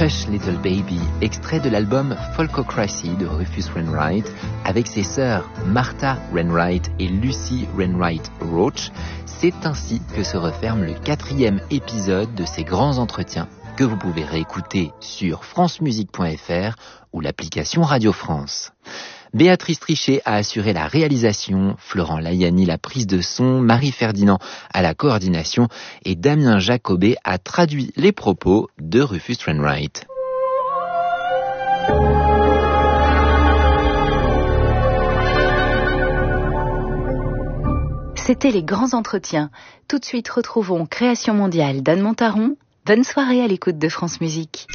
Hush Little Baby, extrait de l'album Folkocracy de Rufus Wainwright, avec ses sœurs Martha Wainwright et Lucy Wainwright Roach. C'est ainsi que se referme le 4e épisode de ces grands entretiens que vous pouvez réécouter sur francemusique.fr ou l'application Radio France. Béatrice Trichet a assuré la réalisation, Florent Layani la prise de son, Marie Ferdinand à la coordination et Damien Jacobet a traduit les propos de Rufus Wainwright. C'était les grands entretiens. Tout de suite, retrouvons Création mondiale d'Anne Montaron. Bonne soirée à l'écoute de France Musique.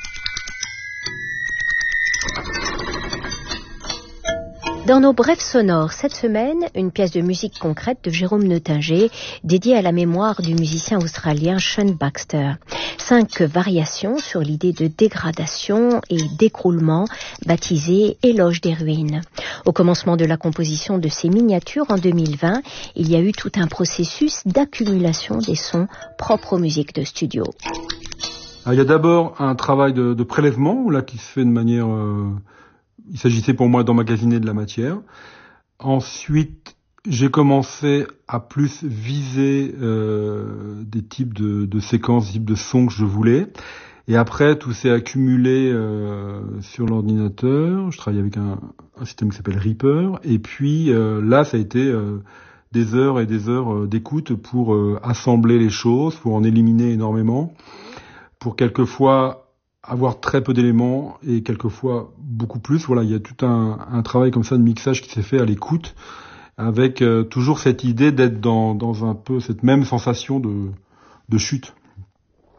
Dans nos brèves sonores, cette semaine, une pièce de musique concrète de Jérôme Nottinger, dédiée à la mémoire du musicien australien Sean Baxter. 5 variations sur l'idée de dégradation et d'écroulement, baptisée Éloge des ruines. Au commencement de la composition de ces miniatures en 2020, il y a eu tout un processus d'accumulation des sons propres aux musiques de studio. Il y a d'abord un travail de prélèvement là qui se fait de manière... Il s'agissait pour moi d'emmagasiner de la matière. Ensuite, j'ai commencé à plus viser des types de séquences, des types de sons que je voulais. Et après, tout s'est accumulé sur l'ordinateur. Je travaille avec un système qui s'appelle Reaper. Et puis là, ça a été des heures et des heures d'écoute pour assembler les choses, pour en éliminer énormément, pour quelquefois avoir très peu d'éléments et quelquefois beaucoup plus. Voilà, il y a tout un travail comme ça de mixage qui s'est fait à l'écoute avec toujours cette idée d'être dans un peu cette même sensation de chute.